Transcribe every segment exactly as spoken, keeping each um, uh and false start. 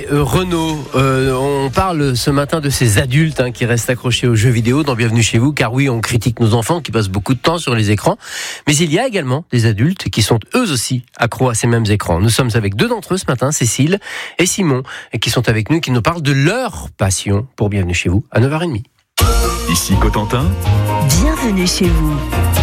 Euh, Renaud, euh, on parle ce matin de ces adultes hein, qui restent accrochés aux jeux vidéo dans Bienvenue chez vous, car oui, on critique nos enfants qui passent beaucoup de temps sur les écrans, mais il y a également des adultes qui sont eux aussi accros à ces mêmes écrans. Nous sommes avec deux d'entre eux ce matin, Cécile et Simon, qui sont avec nous et qui nous parlent de leur passion pour Bienvenue chez vous à neuf heures trente. Ici Cotentin. Bienvenue chez vous.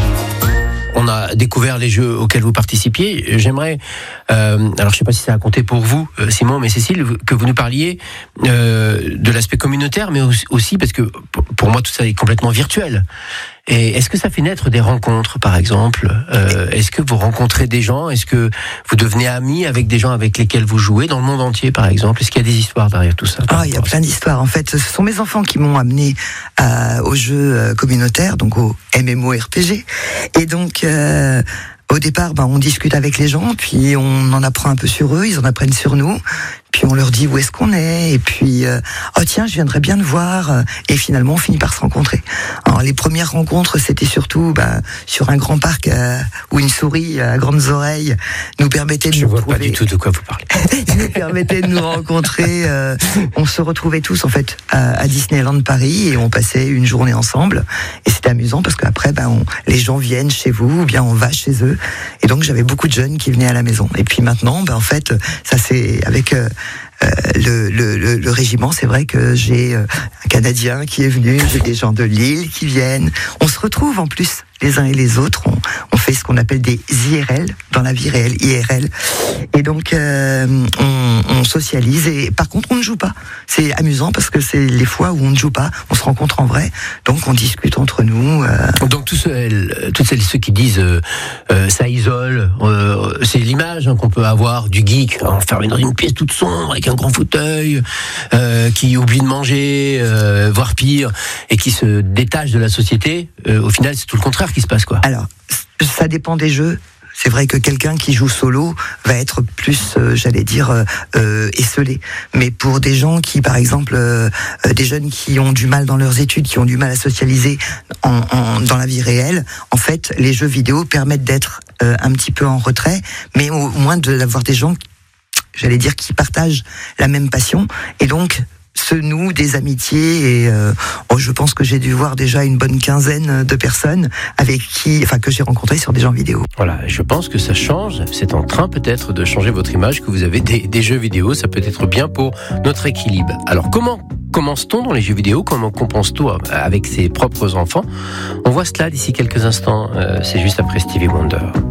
On a découvert les jeux auxquels vous participiez. J'aimerais, euh, alors je ne sais pas si ça a compté pour vous, Simon, mais Cécile, que vous nous parliez euh, de l'aspect communautaire, mais aussi parce que pour moi tout ça est complètement virtuel. Et est-ce que ça fait naître des rencontres, par exemple euh, Est-ce que vous rencontrez des gens ? Est-ce que vous devenez amis avec des gens avec lesquels vous jouez dans le monde entier, par exemple ? Est-ce qu'il y a des histoires derrière tout ça ? Ah, il y a plein d'histoires. En fait, ce sont mes enfants qui m'ont amené euh, aux jeux communautaires, donc au MMORPG. Et donc, euh, au départ, ben, on discute avec les gens, puis on en apprend un peu sur eux, ils en apprennent sur nous. Puis on leur dit où est-ce qu'on est, et puis euh, oh tiens, je viendrais bien te voir, et finalement on finit par se rencontrer. Alors les premières rencontres, c'était surtout bah, sur un grand parc euh, où une souris à grandes oreilles nous permettait de je nous vois retrouver... pas du tout de quoi vous parlez. nous permettait de nous rencontrer. Euh, on se retrouvait tous en fait à, à Disneyland Paris et on passait une journée ensemble. Et c'était amusant parce qu'après, bah, on, les gens viennent chez vous, ou bien on va chez eux. Et donc j'avais beaucoup de jeunes qui venaient à la maison. Et puis maintenant, bah, en fait, ça c'est avec euh, Euh, le, le, le, le régiment, c'est vrai que j'ai euh, un Canadien qui est venu, j'ai des gens de Lille qui viennent. On se retrouve en plus les uns et les autres. On, on fait ce qu'on appelle des I R L dans la vie réelle, I R L. Et donc euh, on, on socialise. Et par contre, on ne joue pas. C'est amusant parce que c'est les fois où on ne joue pas, on se rencontre en vrai. Donc on discute entre nous. Euh... Donc tous ceux, toutes celles ceux qui disent euh, euh, ça isole, euh, c'est l'image hein, qu'on peut avoir du geek enfermé dans une pièce toute sombre avec un grand fauteuil, euh, qui oublie de manger, euh, voire pire, et qui se détache de la société. Euh, au final, c'est tout le contraire qui se passe, quoi. Alors, ça dépend des jeux. C'est vrai que quelqu'un qui joue solo va être plus, euh, j'allais dire, euh, euh, esselé. Mais pour des gens qui, par exemple, euh, euh, des jeunes qui ont du mal dans leurs études, qui ont du mal à socialiser en, en, dans la vie réelle, en fait, les jeux vidéo permettent d'être euh, un petit peu en retrait, mais au moins d'avoir des gens, j'allais dire, qui partagent la même passion. Et donc, se nouent des amitiés et euh, oh, je pense que j'ai dû voir déjà une bonne quinzaine de personnes avec qui, enfin que j'ai rencontrées sur des jeux vidéo. Voilà, je pense que ça change. C'est en train peut-être de changer votre image que vous avez des, des jeux vidéo. Ça peut être bien pour notre équilibre. Alors comment commence-t-on dans les jeux vidéo ? Comment compense-t-on avec ses propres enfants ? On voit cela d'ici quelques instants. Euh, c'est juste après Stevie Wonder.